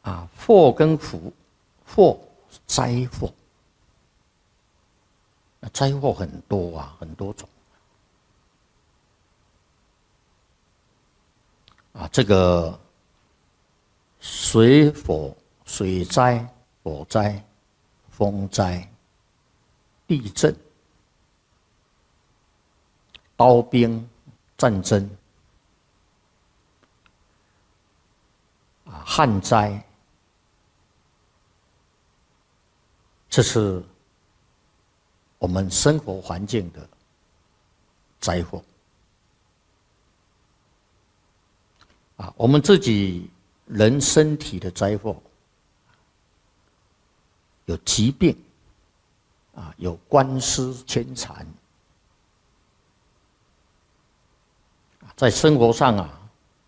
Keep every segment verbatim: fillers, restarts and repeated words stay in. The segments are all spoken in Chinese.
啊，祸跟福，祸灾祸，那灾祸很多啊，很多种啊，这个水火水灾、火灾、风灾、地震、刀兵、战争啊，旱灾。这是我们生活环境的灾祸啊，我们自己人身体的灾祸，有疾病啊，有官司牵缠，在生活上啊，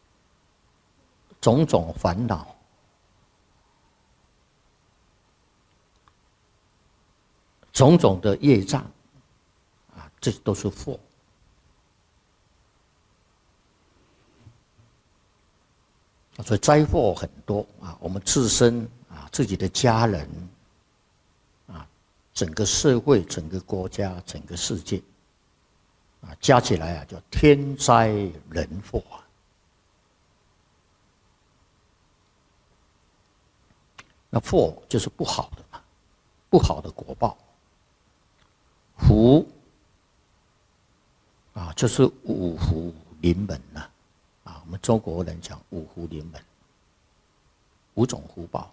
种种烦恼。种种的业障，啊，这都是祸。所以灾祸很多啊，我们自身啊，自己的家人，啊，整个社会、整个国家、整个世界，啊，加起来啊，叫天灾人祸啊。那祸就是不好的嘛，不好的果报。福啊，就是五福临门呐、啊，啊，我们中国人讲五福临门，五种福报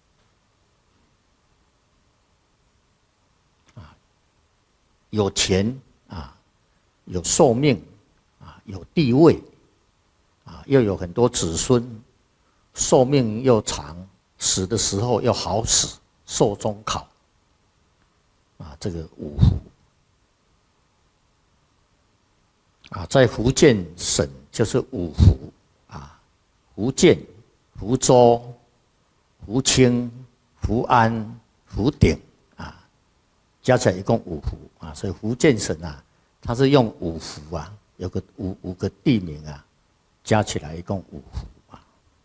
啊，有钱啊，有寿命啊，有地位啊，又有很多子孙，寿命又长，死的时候又好死，寿终考啊，这个五福。啊，在福建省就是五福啊，福建、福州、福清、福安、福鼎啊，加起来一共五福啊，所以福建省啊，它是用五福啊，有个五五个地名啊，加起来一共五福啊。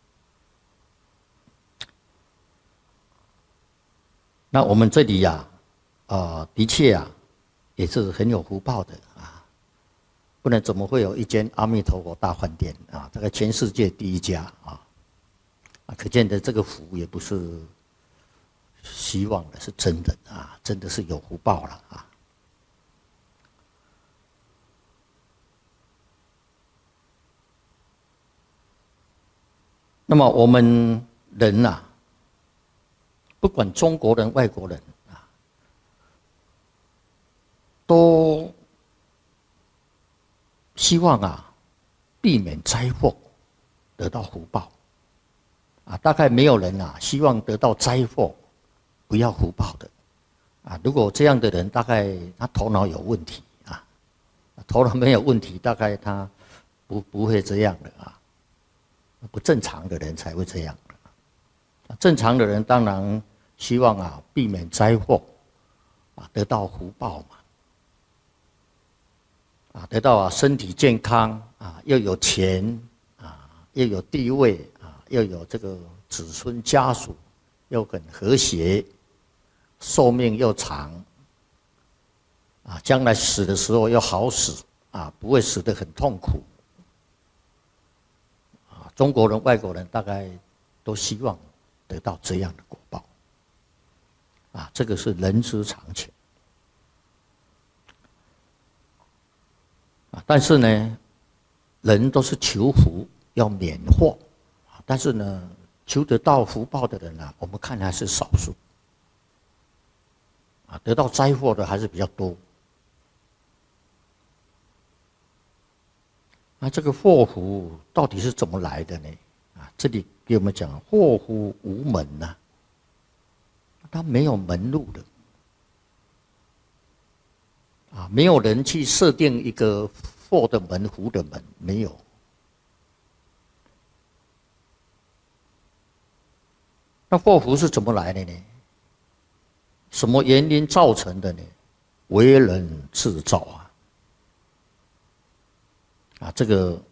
那我们这里呀、啊，呃，的确啊，也是很有福报的啊。不然怎么会有一间阿弥陀佛大饭店啊？这个全世界第一家啊！啊，可见的这个福也不是希望的，是真的啊，真的是有福报了啊！那么我们人呐、啊，不管中国人、外国人啊，都希望啊，避免灾祸，得到福报，啊，大概没有人啊希望得到灾祸，不要福报的，啊，如果这样的人，大概他头脑有问题啊，头脑没有问题，大概他不不会这样的啊，不正常的人才会这样的，正常的人当然希望啊避免灾祸，啊，得到福报嘛。啊，得到啊身体健康啊，又有钱啊，又有地位啊，又有这个子孙家属，又很和谐，寿命又长啊，将来死的时候又好死啊，不会死得很痛苦啊。中国人、外国人大概都希望得到这样的果报啊，这个是人之常情。但是呢，人都是求福，要免祸，但是呢，求得到福报的人啊，我们看还是少数，啊，得到灾祸的还是比较多。那这个祸福到底是怎么来的呢？啊，这里给我们讲，祸福无门呐、啊，它没有门路的。啊，没有人去设定一个祸的门、福的门，没有。那祸福是怎么来的呢？什么原因造成的呢？为人自造啊！啊，这个